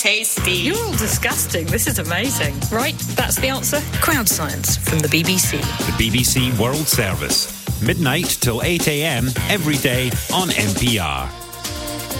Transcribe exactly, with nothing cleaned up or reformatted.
tasty. You're all disgusting. This is amazing. Right, that's the answer. Crowd Science from the B B C. The B B C World Service. Midnight till eight a.m. every day on N P R.